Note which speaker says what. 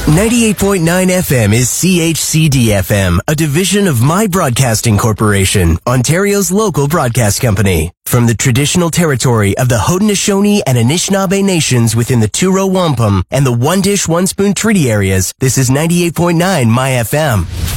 Speaker 1: 98.9 FM is CHCD-FM, a division of My Broadcasting Corporation, Ontario's local broadcast company. From the traditional territory of the Haudenosaunee and Anishinaabe nations within the Two-Row Wampum and the One Dish, One Spoon Treaty areas, this is 98.9 My FM.